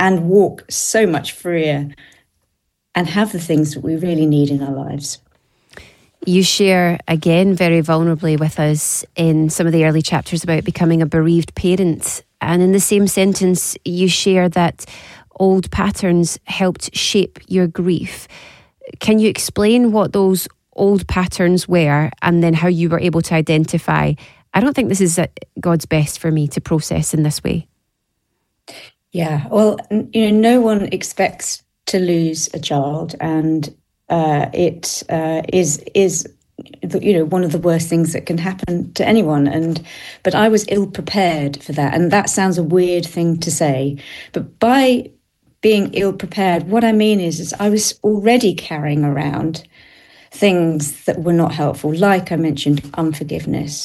and walk so much freer and have the things that we really need in our lives. You share again very vulnerably with us in some of the early chapters about becoming a bereaved parent. And in the same sentence, you share that old patterns helped shape your grief. Can you explain what those old patterns were and then how you were able to identify, I don't think this is God's best for me to process in this way? Yeah, well, no one expects to lose a child, and it is one of the worst things that can happen to anyone. But I was ill prepared for that, and that sounds a weird thing to say. But by being ill prepared, what I mean is I was already carrying around things that were not helpful, like I mentioned, unforgiveness,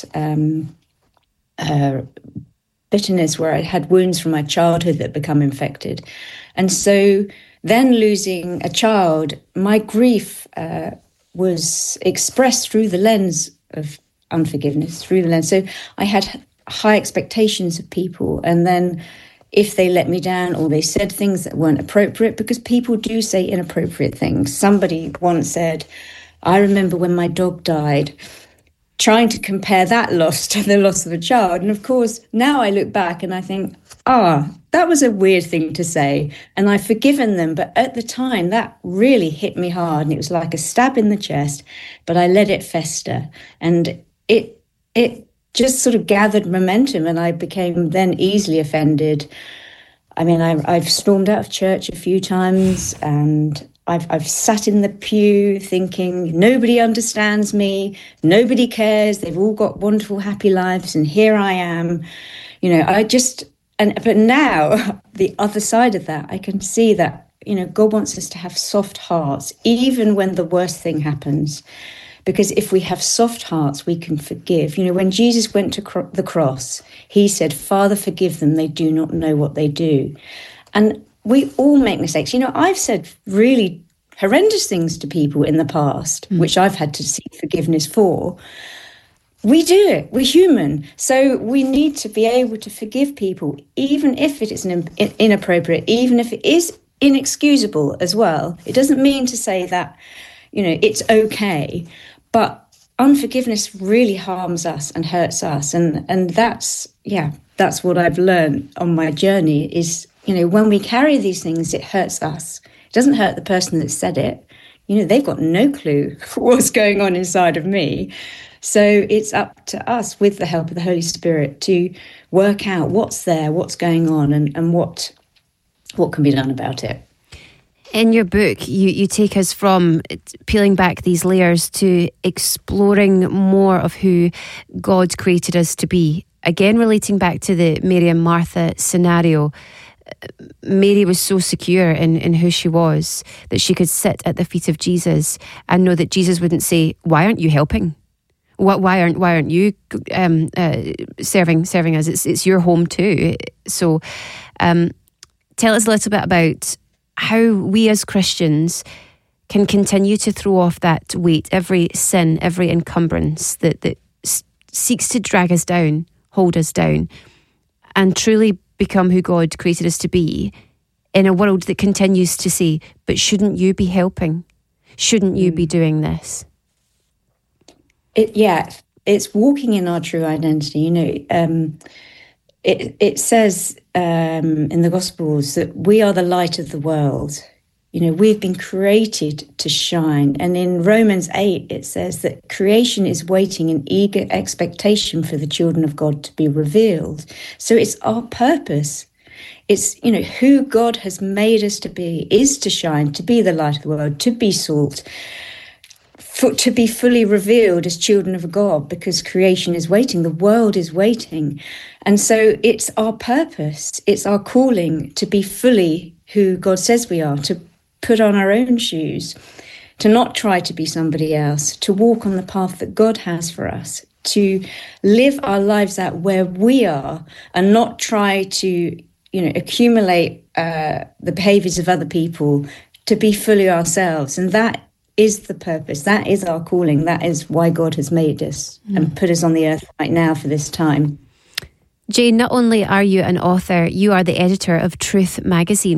bitterness, where I had wounds from my childhood that become infected. And so then losing a child, my grief was expressed through the lens of unforgiveness, through the lens. So I had high expectations of people, and then if they let me down or they said things that weren't appropriate, because people do say inappropriate things. Somebody once said, I remember when my dog died, trying to compare that loss to the loss of a child. And of course, now I look back and I think, that was a weird thing to say. And I've forgiven them. But at the time, that really hit me hard. And it was like a stab in the chest, but I let it fester. And it just sort of gathered momentum, and I became then easily offended. I mean, I've stormed out of church a few times, and I've sat in the pew thinking, nobody understands me, nobody cares, they've all got wonderful, happy lives, and here I am. But now, the other side of that, I can see that, God wants us to have soft hearts, even when the worst thing happens. Because if we have soft hearts, we can forgive. When Jesus went to the cross, he said, Father, forgive them, they do not know what they do. And we all make mistakes. I've said really horrendous things to people in the past, which I've had to seek forgiveness for. We do it. We're human. So we need to be able to forgive people, even if it is inappropriate, even if it is inexcusable as well. It doesn't mean to say that, it's okay. But unforgiveness really harms us and hurts us. And that's what I've learned on my journey is, when we carry these things, it hurts us. It doesn't hurt the person that said it. They've got no clue what's going on inside of me. So it's up to us, with the help of the Holy Spirit, to work out what's there, what's going on, and what can be done about it. In your book, you take us from peeling back these layers to exploring more of who God created us to be. Again, relating back to the Mary and Martha scenario, Mary was so secure in who she was that she could sit at the feet of Jesus and know that Jesus wouldn't say, "Why aren't you helping? Why aren't you serving us? It's your home too." So, tell us a little bit about how we as Christians can continue to throw off that weight, every sin, every encumbrance that seeks to drag us down, hold us down, and truly become who God created us to be in a world that continues to say, but shouldn't you be helping? Shouldn't you be doing this? It's walking in our true identity. It says in the Gospels that we are the light of the world. We've been created to shine. And in Romans 8, it says that creation is waiting in eager expectation for the children of God to be revealed. So it's our purpose. It's, who God has made us to be is to shine, to be the light of the world, to be salt, to be fully revealed as children of God, because creation is waiting, the world is waiting. And so it's our purpose, it's our calling to be fully who God says we are, to put on our own shoes, to not try to be somebody else, to walk on the path that God has for us, to live our lives out where we are and not try to, accumulate the behaviors of other people, to be fully ourselves. And that is the purpose. That is our calling. That is why God has made us and put us on the earth right now for this time. Jane, not only are you an author, you are the editor of Truth magazine.